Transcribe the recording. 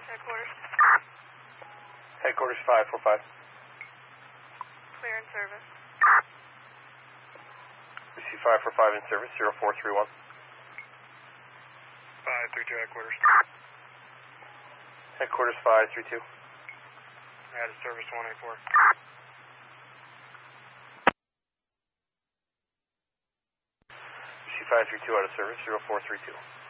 headquarters. Headquarters 545. Clear in service. Receive 545 in service, 0431. 532 headquarters. Headquarters 532. Out of service 184. Receive 532 out of service, 0432.